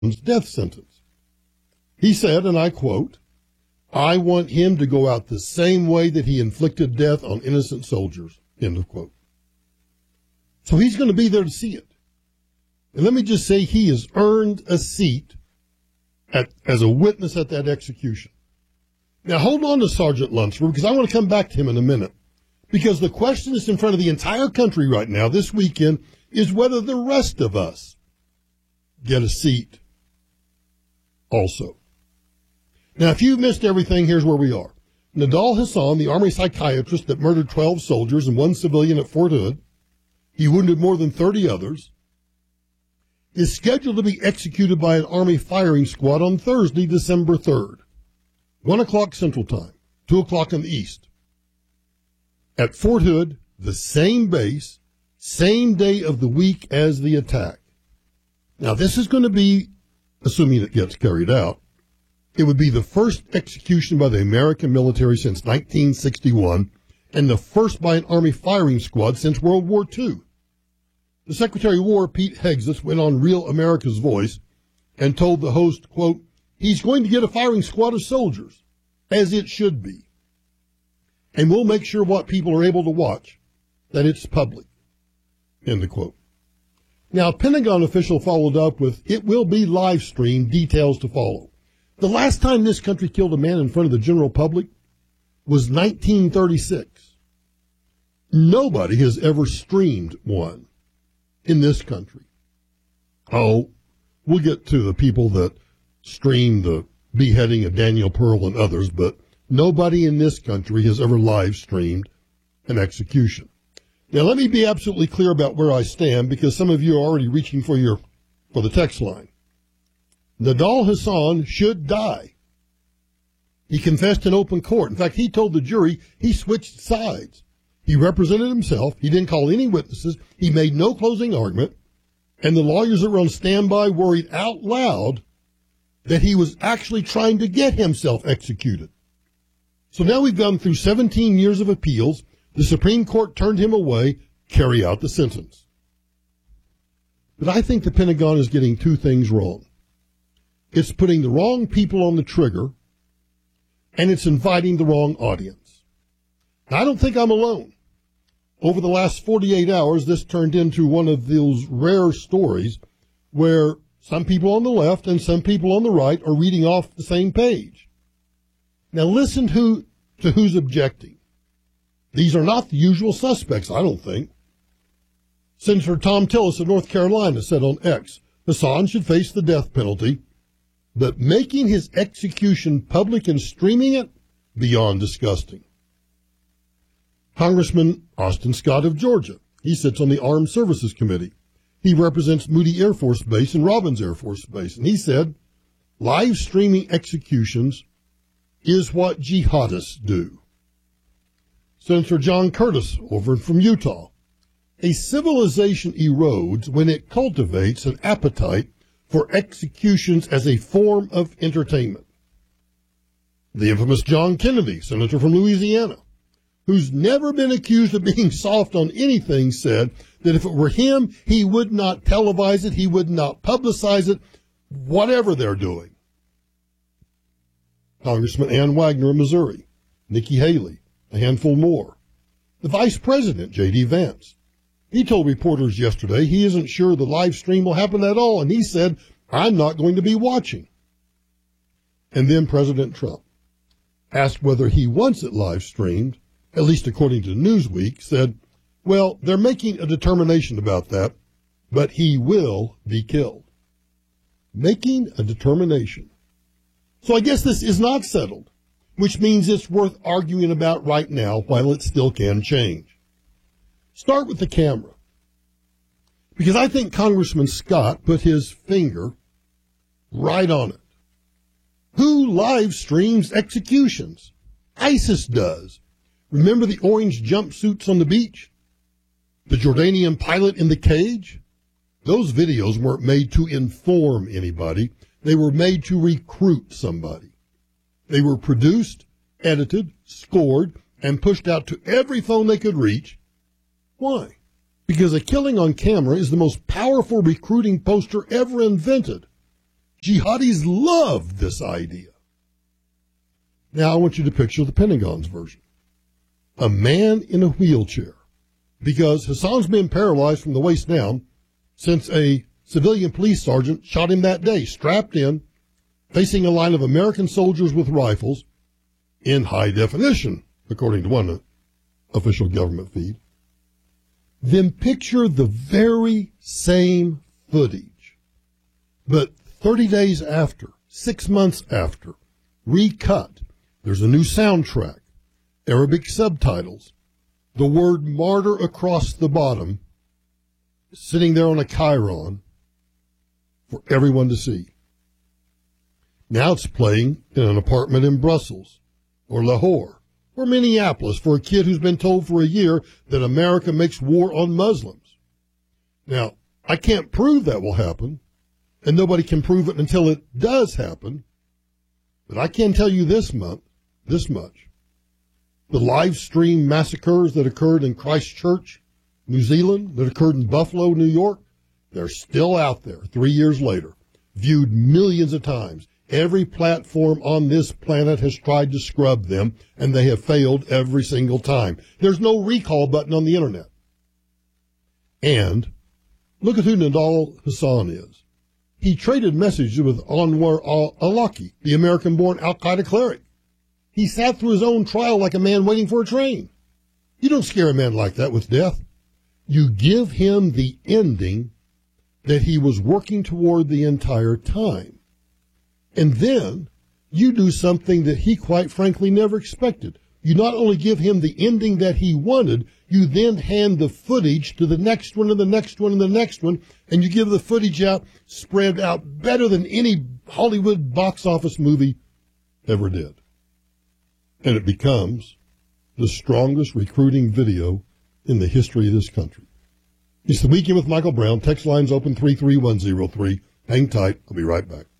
death sentence. He said, and I quote, "I want him to go out the same way that he inflicted death on innocent soldiers," end of quote. So he's going to be there to see it. And let me just say he has earned a seat as a witness at that execution. Now hold on to Sergeant Lunsford, because I want to come back to him in a minute. Because the question that's in front of the entire country right now this weekend is whether the rest of us get a seat also. Now, if you've missed everything, here's where we are. Nidal Hasan, the Army psychiatrist that murdered 12 soldiers and 1 civilian at Fort Hood, he wounded more than 30 others, is scheduled to be executed by an Army firing squad on Thursday, December 3rd, 1 o'clock Central Time, 2 o'clock in the East. At Fort Hood, the same base, same day of the week as the attack. Now, this is going to be, assuming it gets carried out, it would be the first execution by the American military since 1961 and the first by an Army firing squad since World War II. The Secretary of War, Pete Hegseth, went on Real America's Voice and told the host, quote, "He's going to get a firing squad of soldiers, as it should be. And we'll make sure what people are able to watch, that it's public," end of quote. Now, a Pentagon official followed up with, "It will be live streamed, details to follow." The last time this country killed a man in front of the general public was 1936. Nobody has ever streamed one in this country. Oh, we'll get to the people that streamed the beheading of Daniel Pearl and others, but nobody in this country has ever live streamed an execution. Now, let me be absolutely clear about where I stand, because some of you are already reaching for the text line. Nidal Hasan should die. He confessed in open court. In fact, he told the jury he switched sides. He represented himself. He didn't call any witnesses. He made no closing argument. And the lawyers that were on standby worried out loud that he was actually trying to get himself executed. So now we've gone through 17 years of appeals. The Supreme Court turned him away. Carry out the sentence. But I think the Pentagon is getting two things wrong. It's putting the wrong people on the trigger, and it's inviting the wrong audience. Now, I don't think I'm alone. Over the last 48 hours, this turned into one of those rare stories where some people on the left and some people on the right are reading off the same page. Now, listen to who's objecting. These are not the usual suspects, I don't think. Senator Thom Tillis of North Carolina said on X, Hasan should face the death penalty, but making his execution public and streaming it, beyond disgusting. Congressman Austin Scott of Georgia, he sits on the Armed Services Committee. He represents Moody Air Force Base and Robbins Air Force Base, and he said, live streaming executions is what jihadists do. Senator John Curtis, over from Utah, a civilization erodes when it cultivates an appetite for executions as a form of entertainment. The infamous John Kennedy, senator from Louisiana, who's never been accused of being soft on anything, said that if it were him, he would not televise it, he would not publicize it, whatever they're doing. Congressman Ann Wagner of Missouri, Nikki Haley, a handful more. The Vice President, J.D. Vance, he told reporters yesterday he isn't sure the live stream will happen at all, and he said, I'm not going to be watching. And then President Trump, asked whether he wants it live streamed, at least according to Newsweek, said, well, they're making a determination about that, but he will be killed. Making a determination. So I guess this is not settled, which means it's worth arguing about right now while it still can change. Start with the camera, because I think Congressman Scott put his finger right on it. Who live streams executions? ISIS does. Remember the orange jumpsuits on the beach? The Jordanian pilot in the cage? Those videos weren't made to inform anybody. They were made to recruit somebody. They were produced, edited, scored, and pushed out to every phone they could reach. Why? Because a killing on camera is the most powerful recruiting poster ever invented. Jihadis love this idea. Now I want you to picture the Pentagon's version. A man in a wheelchair, because Hassan's been paralyzed from the waist down since a civilian police sergeant shot him that day, strapped in, facing a line of American soldiers with rifles in high definition, according to one official government feed. Then picture the very same footage, but 30 days after, 6 months after, recut. There's a new soundtrack, Arabic subtitles, the word martyr across the bottom, sitting there on a chyron for everyone to see. Now it's playing in an apartment in Brussels or Lahore or Minneapolis for a kid who's been told for a year that America makes war on Muslims. Now, I can't prove that will happen, and nobody can prove it until it does happen, but I can tell you this much. The live stream massacres that occurred in Christchurch, New Zealand, that occurred in Buffalo, New York, they're still out there 3 years later, viewed millions of times. Every platform on this planet has tried to scrub them, and they have failed every single time. There's no recall button on the internet. And look at who Nidal Hasan is. He traded messages with Anwar al-Awlaki, the American-born al-Qaeda cleric. He sat through his own trial like a man waiting for a train. You don't scare a man like that with death. You give him the ending that he was working toward the entire time. And then you do something that he quite frankly never expected. You not only give him the ending that he wanted, you then hand the footage to the next one and the next one and the next one, and you give the footage out, spread out better than any Hollywood box office movie ever did. And it becomes the strongest recruiting video in the history of this country. It's The Weekend with Michael Brown. Text lines open 33103. Hang tight. I'll be right back.